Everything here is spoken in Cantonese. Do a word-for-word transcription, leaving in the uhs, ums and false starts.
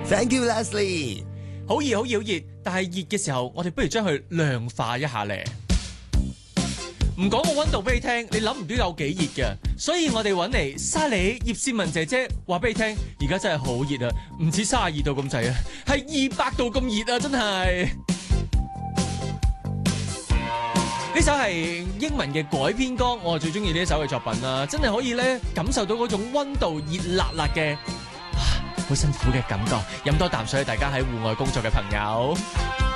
Thank you, Leslie。 好熱好熱好熱，但係熱嘅時候，我哋不如將佢量化一下咧。唔講個溫度俾你聽，你諗唔到有幾熱嘅，所以我哋揾嚟莎莉葉倩文姐姐話俾你聽，而家真係好熱啊，唔止三十二度咁滯啊，係二百度咁熱啊，真係。呢首係英文嘅改編歌，我最中意呢一首嘅作品啦，真係可以咧感受到嗰種溫度熱辣辣嘅，好辛苦嘅感覺。飲多啖水，大家喺戶外工作嘅朋友。